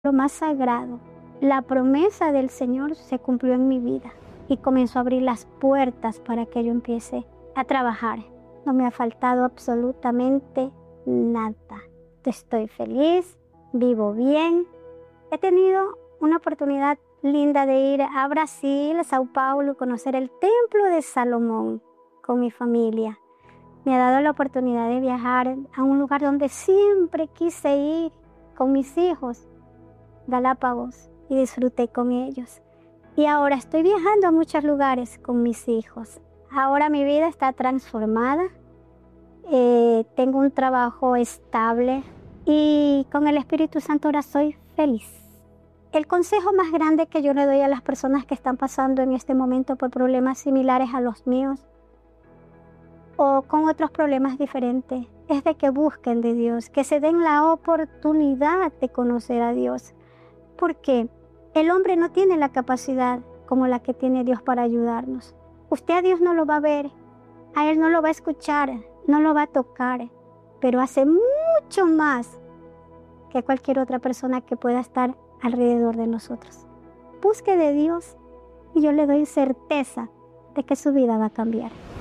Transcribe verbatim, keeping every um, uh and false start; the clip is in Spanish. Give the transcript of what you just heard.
lo más sagrado. La promesa del Señor se cumplió en mi vida y comenzó a abrir las puertas para que yo empiece a trabajar. No me ha faltado absolutamente nada. Estoy feliz, vivo bien. He tenido una oportunidad linda de ir a Brasil, a Sao Paulo, conocer el Templo de Salomón con mi familia. Me ha dado la oportunidad de viajar a un lugar donde siempre quise ir con mis hijos, Galápagos, y disfruté con ellos. Y ahora estoy viajando a muchos lugares con mis hijos. Ahora mi vida está transformada, eh, tengo un trabajo estable y con el Espíritu Santo ahora soy feliz. El consejo más grande que yo le doy a las personas que están pasando en este momento por problemas similares a los míos o con otros problemas diferentes es de que busquen de Dios, que se den la oportunidad de conocer a Dios. Porque el hombre no tiene la capacidad como la que tiene Dios para ayudarnos. Usted a Dios no lo va a ver, a Él no lo va a escuchar, no lo va a tocar, pero hace mucho más que cualquier otra persona que pueda estar alrededor de nosotros. Busque de Dios y yo le doy certeza de que su vida va a cambiar.